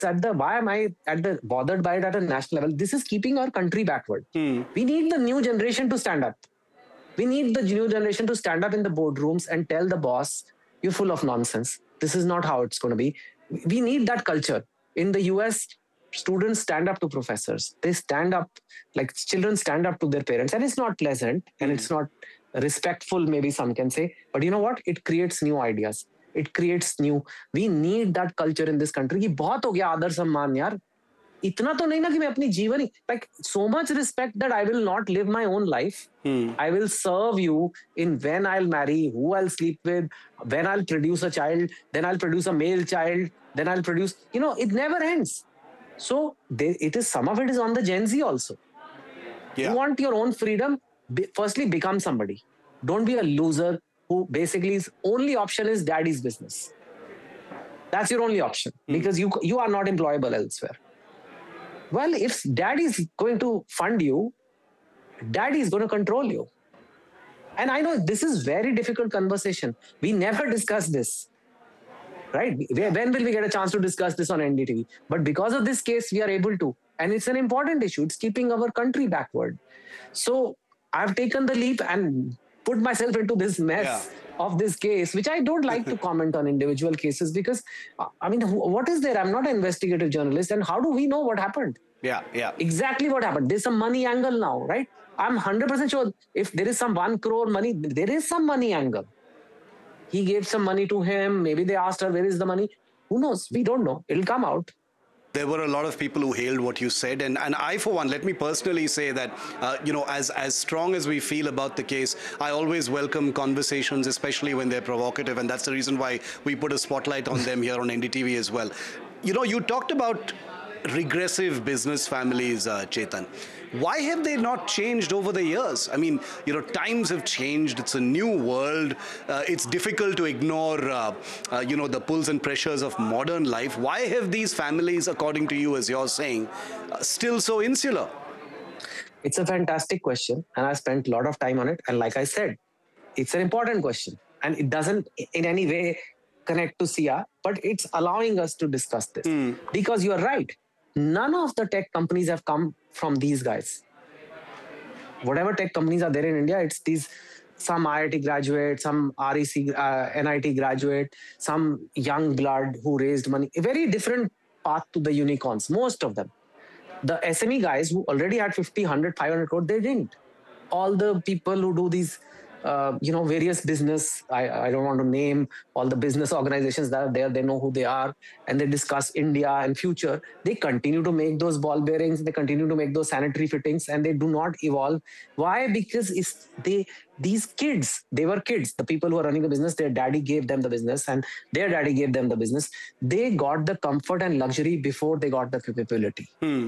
why am I bothered by it at a national level? This is keeping our country backward. Hmm. We need the new generation to stand up. We need the new generation to stand up in the boardrooms and tell the boss, you're full of nonsense. This is not how it's going to be. We need that culture. In the US, students stand up to professors. They stand up, like children stand up to their parents. And it's not pleasant and it's not respectful, maybe some can say. But you know what? It creates new ideas. It creates new. We need that culture in this country. कि बहुत हो गया आदर सम्मान यार. इतना तो नहीं ना कि मैं अपनी जीवन like so much respect that I will not live my own life. I will serve you in when I'll marry, who I'll sleep with, when I'll produce a child, then I'll produce a male child, then I'll produce, it never ends. So some of it is on the Gen Z also. You want your own freedom, firstly become somebody. Don't be a loser who basically his only option is daddy's business. That's your only option because you are not employable elsewhere. Well, if daddy is going to fund you, daddy is going to control you. And I know this is very difficult conversation. We never discuss this, right? When will we get a chance to discuss this on NDTV? But because of this case, we are able to. And it's an important issue. It's keeping our country backward. So I've taken the leap and put myself into this mess of this case, which I don't like to comment on individual cases because, I mean, what is there? I'm not an investigative journalist. And how do we know what happened? Exactly what happened. There's some money angle now, right? I'm 100% sure if there is some 1 crore money, there is some money angle. He gave some money to him. Maybe they asked her, where is the money? Who knows? We don't know. It'll come out. There were a lot of people who hailed what you said. And I, for one, let me personally say that, as strong as we feel about the case, I always welcome conversations, especially when they're provocative. And that's the reason why we put a spotlight on them here on NDTV as well. You talked about regressive business families, Chetan. Why have they not changed over the years? I mean, times have changed. It's a new world. It's difficult to ignore, the pulls and pressures of modern life. Why have these families, according to you, as you're saying, still so insular? It's a fantastic question. And I spent a lot of time on it. And like I said, it's an important question. And it doesn't in any way connect to Sia, but it's allowing us to discuss this. Because you are right. None of the tech companies have come from these guys. Whatever tech companies are there in India, it's some IIT graduate, some REC, NIT graduate, some young blood who raised money. A very different path to the unicorns, most of them. The SME guys who already had 50, 100, 500 crore, they didn't. All the people who do these various business, I don't want to name all the business organizations that are there, they know who they are, and they discuss India and future. They continue to make those ball bearings, they continue to make those sanitary fittings, and they do not evolve. Why? Because these kids, they were kids. The people who are running the business, their daddy gave them the business, and their daddy gave them the business. They got the comfort and luxury before they got the capability.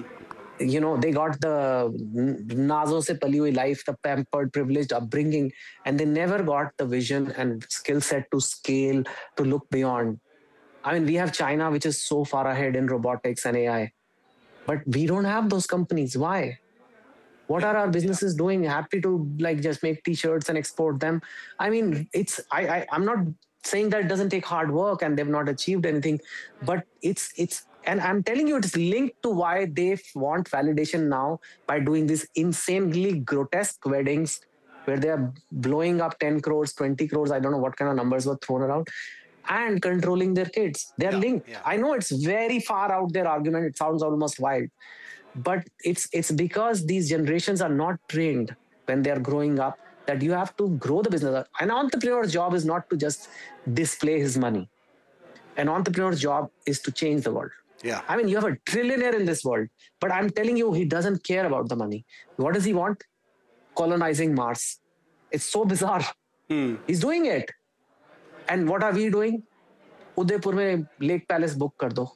They got the nazo se pali hui life, the pampered, privileged upbringing, and they never got the vision and skill set to scale, to look beyond. I mean, we have China, which is so far ahead in robotics and AI, but we don't have those companies. Why? What are our businesses doing? Happy to just make t-shirts and export them. I mean, I'm not saying that it doesn't take hard work and they've not achieved anything, but and I'm telling you, it's linked to why they want validation now by doing these insanely grotesque weddings where they are blowing up 10 crores, 20 crores. I don't know what kind of numbers were thrown around, and controlling their kids. They're linked. I know it's very far out their argument. It sounds almost wild, but it's because these generations are not trained when they're growing up that you have to grow the business. An entrepreneur's job is not to just display his money. An entrepreneur's job is to change the world. I mean, you have a trillionaire in this world, but I'm telling you, he doesn't care about the money. What does he want? Colonizing Mars. It's so bizarre. He's doing it. And what are we doing? Udaipur mein Lake Palace book kar do.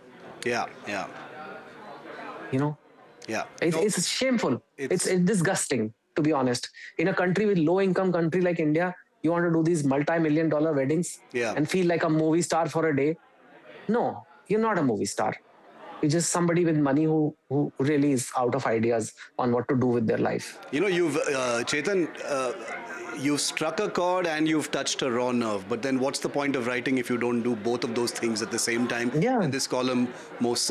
It's shameful. It's disgusting, to be honest. In a country with low-income country like India, you want to do these multi-million-dollar weddings and feel like a movie star for a day? No. You're not a movie star. You're just somebody with money who really is out of ideas on what to do with their life. Chetan, you've struck a chord and you've touched a raw nerve. But then what's the point of writing if you don't do both of those things at the same time? Yeah. And this column most